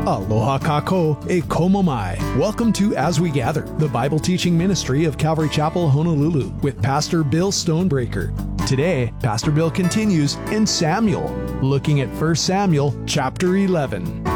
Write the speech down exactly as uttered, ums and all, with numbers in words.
Aloha kako e komo mai. Welcome to As We Gather, the Bible teaching ministry of Calvary Chapel, Honolulu, with Pastor Bill Stonebreaker. Today, Pastor Bill continues in Samuel, looking at First Samuel chapter eleven.